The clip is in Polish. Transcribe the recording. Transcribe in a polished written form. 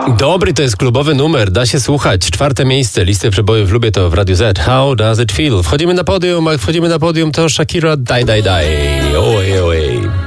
Dobry, to jest klubowy numer, da się słuchać. 4. miejsce listy przebojów Lubię to w Radiu Z. How does it feel? Wchodzimy na podium, a jak wchodzimy na podium to Shakira Die Die Die.